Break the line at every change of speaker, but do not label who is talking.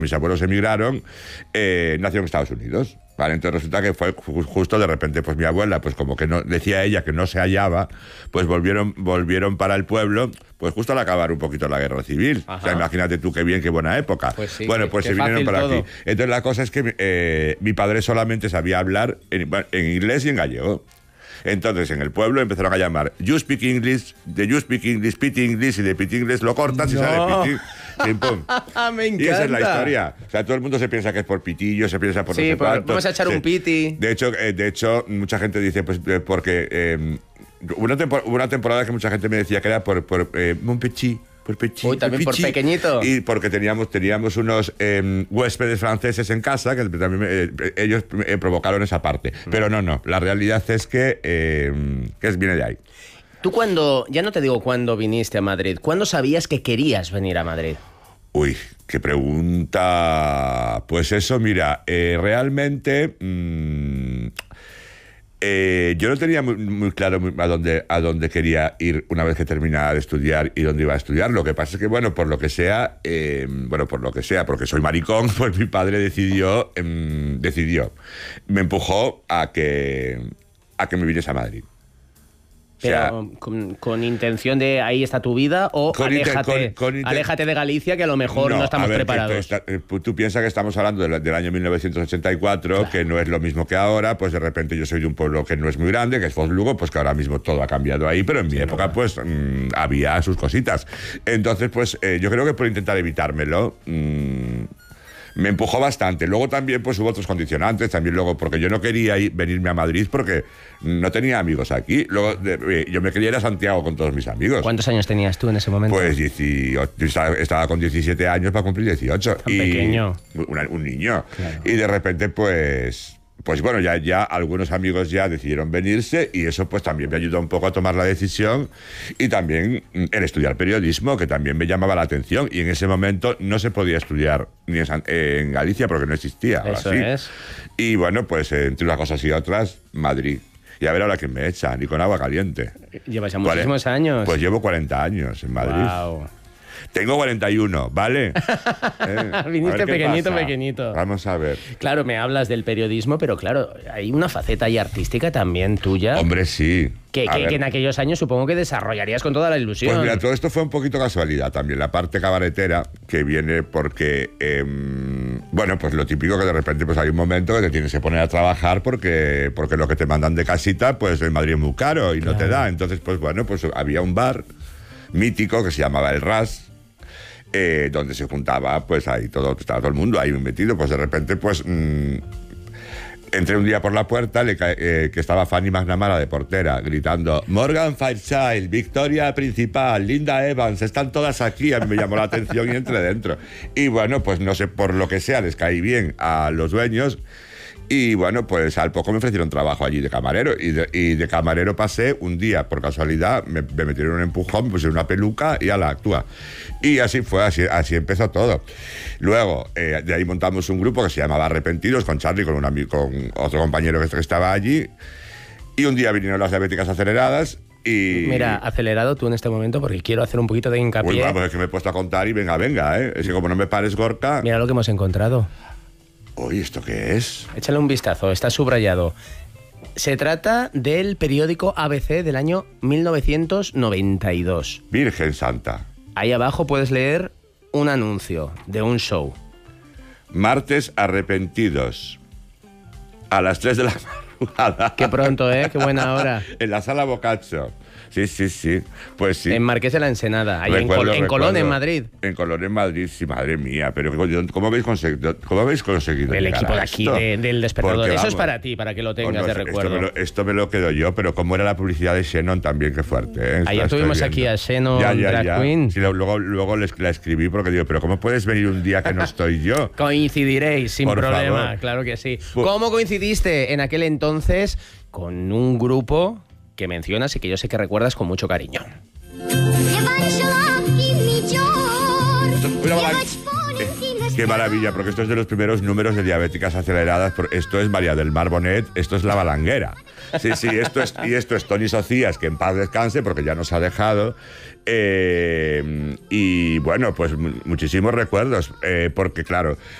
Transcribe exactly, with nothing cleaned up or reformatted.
mis abuelos emigraron, eh, nació en Estados Unidos. Vale, entonces resulta que fue justo de repente, pues mi abuela, pues como que no, decía ella que no se hallaba, pues volvieron, volvieron para el pueblo, pues justo al acabar un poquito la guerra civil. Ajá. O sea, imagínate tú qué bien, qué buena época.
Pues sí,
bueno, pues
qué,
se
qué
vinieron para
todo.
aquí. Entonces la cosa es que eh, mi padre solamente sabía hablar en, en inglés y en gallego. Entonces, en el pueblo empezaron a llamar You speak English, de You speak English, Pit English, y de Pit English lo cortas no. y sale Pit Pim, pum.
Me encanta.
Y esa es la historia. O sea, todo el mundo se piensa que es por pitillo, se piensa por
sí,
no sé cuánto.
Vamos a echar sí. un piti.
De hecho, eh, de hecho, mucha gente dice, pues, eh, porque eh, una, tempor una temporada que mucha gente me decía que era por, por eh, Mon Petit. Por Pechi,
Uy, también por,
por
pequeñito.
Y porque teníamos, teníamos unos eh, huéspedes franceses en casa que también eh, ellos eh, provocaron esa parte. Mm. Pero no, no. La realidad es que, eh, que es, viene de ahí.
Tú cuando, ya no te digo cuándo viniste a Madrid, ¿cuándo sabías que querías venir a Madrid?
Uy, qué pregunta. Pues eso, mira, eh, realmente... Mmm, Eh, yo no tenía muy, muy claro a dónde, a dónde quería ir una vez que terminara de estudiar y dónde iba a estudiar. Lo que pasa es que, bueno, por lo que sea, eh, bueno, por lo que sea, porque soy maricón, pues mi padre decidió, eh, decidió, me empujó a que, a que me viniese a Madrid.
Pero,
o sea,
con, con intención de ahí está tu vida o aléjate, con, con aléjate de Galicia que a lo mejor no, no estamos
ver,
preparados.
Tú, está, tú piensas que estamos hablando del, del año mil novecientos ochenta y cuatro, claro. que no es lo mismo que ahora, pues de repente yo soy de un pueblo que no es muy grande, que es Foz-Lugo, pues que ahora mismo todo ha cambiado ahí, pero en mi sí, época no. pues mmm, había sus cositas. Entonces, pues eh, yo creo que por intentar evitármelo... Mmm, me empujó bastante. Luego también pues hubo otros condicionantes, también luego porque yo no quería ir, venirme a Madrid porque no tenía amigos aquí. Luego de, yo me quería ir a Santiago con todos mis amigos.
¿Cuántos años tenías tú en ese momento?
Pues dieciocho, estaba con diecisiete años para cumplir dieciocho.
Tan
y
pequeño.
Una, un niño.
Claro.
Y de repente pues... Pues bueno, ya, ya algunos amigos ya decidieron venirse y eso pues también me ayudó un poco a tomar la decisión y también el estudiar periodismo, que también me llamaba la atención y en ese momento no se podía estudiar ni en, San, eh, en Galicia porque no existía.
Eso
así.
es.
Y bueno, pues eh, entre unas cosas y otras, Madrid. Y a ver ahora quién me echa, ni con agua caliente.
¿Llevas ya muchísimos años?
Pues llevo cuarenta años en Madrid.
Wow.
Tengo cuarenta y uno, ¿vale?
eh, Viniste pequeñito, pasa. pequeñito.
Vamos a ver.
Claro, me hablas del periodismo, pero claro, hay una faceta ahí artística también tuya.
Hombre, sí.
Que, que, que en aquellos años supongo que desarrollarías con toda la ilusión.
Pues mira, todo esto fue un poquito casualidad también. La parte cabaretera que viene porque, eh, bueno, pues lo típico que de repente pues hay un momento que te tienes que poner a trabajar porque, porque lo que te mandan de casita, pues en Madrid es muy caro y claro. no te da. Entonces, pues bueno, pues había un bar mítico que se llamaba El Ras. Eh, donde se juntaba, pues ahí todo, estaba todo el mundo ahí metido, pues de repente, pues mmm, entré un día por la puerta, le, eh, que estaba Fanny McNamara de portera, gritando, Morgan Fairchild, Victoria Principal, Linda Evans, están todas aquí, a mí me llamó la atención y entré dentro. Y bueno, pues no sé, por lo que sea, les caí bien a los dueños. Y bueno, pues al poco me ofrecieron trabajo allí de camarero. Y de, y de camarero pasé un día, por casualidad, me, me metieron un empujón, me pusieron una peluca y ala, actúa. Y así fue, así, así empezó todo. Luego, eh, de ahí montamos un grupo que se llamaba Arrepentidos, con Charlie, con, una, con otro compañero que estaba allí. Y un día vinieron las diabéticas aceleradas. Y...
Mira, acelerado tú en este momento porque quiero hacer un poquito de hincapié.
Uy, vamos, es que me he puesto a contar y venga, venga, ¿eh? Es que como no me pares, Gorka...
Mira lo que hemos encontrado.
Uy, ¿esto qué es?
Échale un vistazo, está subrayado. Se trata del periódico A B C del año mil novecientos noventa y dos.
Virgen Santa.
Ahí abajo puedes leer un anuncio de un show.
Martes Arrepentidos. A las tres de la madrugada.
Qué pronto, ¿eh? Qué buena hora.
En la sala Boccaccio. Sí, sí, sí. Pues sí.
En Marqués de la Ensenada, ahí
recuerdo,
en, Col en Colón, en Madrid.
En Colón, en Madrid, sí, madre mía. Pero ¿cómo habéis conseguido? ¿Cómo habéis conseguido
el equipo de aquí, de, del Despertador. Porque, Eso vamos, es para ti, para que lo tengas
pues no,
de recuerdo.
Esto me, lo, esto me lo quedo yo, pero cómo era la publicidad de Shannon también, qué fuerte. ¿eh?
Ayer tuvimos aquí a Shannon,
ya, ya,
Drag
ya.
Queen.
Sí, luego luego les, la escribí porque digo, pero ¿cómo puedes venir un día que no estoy yo?
Coincidiréis, sin
Por
problema,
favor.
Claro que sí.
Pues,
¿Cómo coincidiste en aquel entonces con un grupo que mencionas y que yo sé que recuerdas con mucho cariño?
Qué maravilla, porque esto es de los primeros números de Diabéticas Aceleradas. Esto es María del Mar Bonet, esto es La Balanguera. Sí, sí, esto es, y esto es Toni Socias, que en paz descanse, porque ya nos ha dejado. Eh, y bueno, pues muchísimos recuerdos, eh, porque claro,